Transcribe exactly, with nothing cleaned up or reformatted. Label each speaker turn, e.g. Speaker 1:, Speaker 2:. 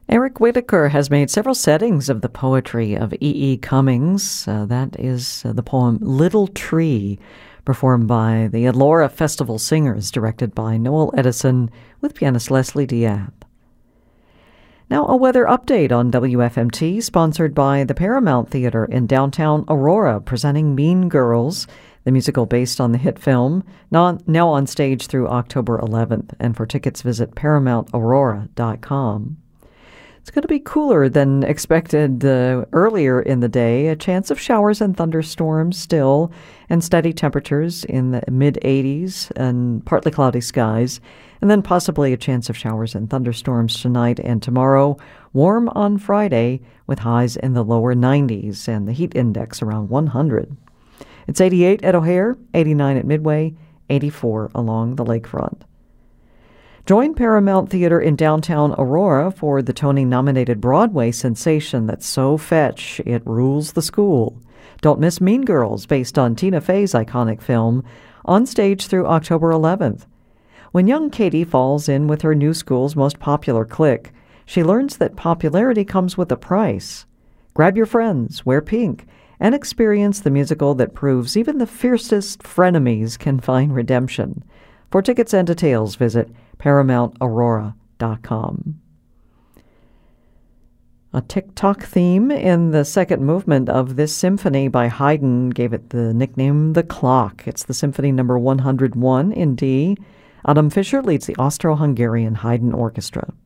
Speaker 1: Eric Whitacre has made several settings of the poetry of E E. Cummings. Uh, that is uh, the poem Little Tree, performed by the Elora Festival Singers, directed by Noel Edison, with pianist Leslie Diab. Now, a weather update on W F M T, sponsored by the Paramount Theater in downtown Aurora, presenting Mean Girls, the musical based on the hit film, now, now on stage through October eleventh. And for tickets, visit paramount aurora dot com. It's going to be cooler than expected uh, earlier in the day. A chance of showers and thunderstorms still, and steady temperatures in the mid eighties and partly cloudy skies. And then possibly a chance of showers and thunderstorms tonight and tomorrow. Warm on Friday with highs in the lower nineties and the heat index around one hundred. It's eighty-eight at O'Hare, eighty-nine at Midway, eighty-four along the lakefront. Join Paramount Theater in downtown Aurora for the Tony-nominated Broadway sensation that's so fetch it rules the school. Don't miss Mean Girls, based on Tina Fey's iconic film, on stage through October eleventh. When young Katie falls in with her new school's most popular clique, she learns that popularity comes with a price. Grab your friends, wear pink, and experience the musical that proves even the fiercest frenemies can find redemption. For tickets and details, visit paramount aurora dot com. A tick-tock theme in the second movement of this symphony by Haydn gave it the nickname The Clock. It's the Symphony Number one hundred one in D. Adam Fischer leads the Austro-Hungarian Haydn Orchestra.